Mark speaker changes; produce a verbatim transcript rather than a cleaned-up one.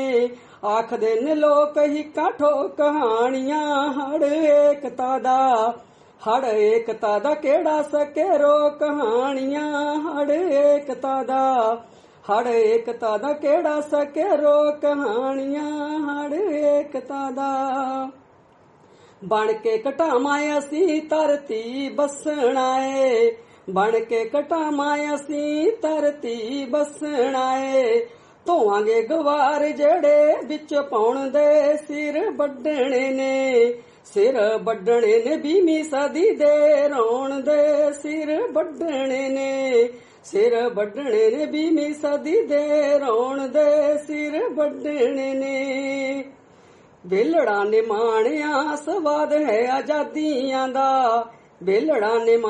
Speaker 1: ਆਖਦੇ ਨੇ ਲੋਕ ਹੀ ਕਾਠੋ ਕਹਾਣੀਆਂ ਹੜ ਏਕਤਾ ਦਾ ਹੜ ਏਕਤਾ ਦਾ ਕਿਹੜਾ ਸਕੇਰੋ ਕਹਾਣੀਆਂ ਹੜ ਏਕਤਾ ਦਾ ਹੜ ਏਕਤਾ ਦਾ ਕਿਹੜਾ ਸਕੇਰੋ ਕਹਾਣੀਆਂ ਹੜ ਏਕਤਾ ਦਾ ਬਣ ਕੇ ਘਟਾਵਾਂ ਅਸੀਂ ਧਰਤੀ ਬਸਣਾ ਏ ਬਣ ਕੇ ਘਟਾਵਾਂ ਅਸੀਂ ਧਰਤੀ ਬਸਣਾ ਏ ਧੋਵਾਂਗੇ ਗਵਾਰ ਜਿਹੜੇ ਵਿੱਚ ਪਾਉਣ ਦੇ ਸਿਰ ਵੱਢਣੇ ਨੇ ਸਿਰ ਵੱਢਣੇ ਨੇ ਵੀਹਵੀਂ ਸਦੀ ਦੇ ਰੋਣ ਦੇ ਸਿਰ ਵੱਢਣੇ ਨੇ ਸਿਰ ਵੱਢਣੇ ਨੇ ਵੀਹਵੀਂ ਸਦੀ ਦੇ ਰੋਣ ਦੇ ਸਿਰ ਵੱਢਣੇ ਨੇ ਵੇਲੜਾਂ ਨੇ ਮਾਣਿਆ ਸਵਾਦ ਹੈ ਆਜ਼ਾਦੀਆਂ ਦਾ ਵੇਲੜਾਂ ਨੇ